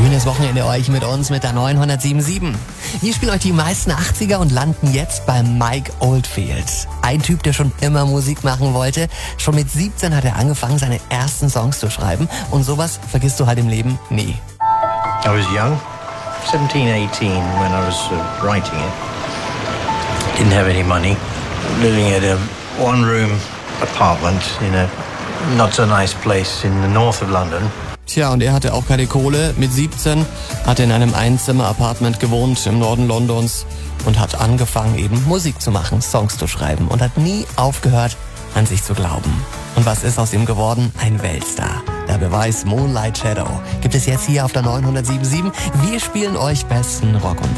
Schönes Wochenende euch mit uns mit der 907.7. Wir spielen euch die meisten 80er und landen jetzt bei Mike Oldfield. Ein Typ, der schon immer Musik machen wollte. Schon mit 17 hat er angefangen, seine ersten Songs zu schreiben. Und sowas vergisst du halt im Leben nie. I was young, 17, 18, when I was writing it. Didn't have any money. Living at a one-room apartment in a not so nice place in the north of London. Tja, und er hatte auch keine Kohle. Mit 17 hat er in einem Einzimmer-Apartment gewohnt im Norden Londons und hat angefangen, eben Musik zu machen, Songs zu schreiben und hat nie aufgehört, an sich zu glauben. Und was ist aus ihm geworden? Ein Weltstar. Der Beweis Moonlight Shadow gibt es jetzt hier auf der 907.7. Wir spielen euch besten Rock und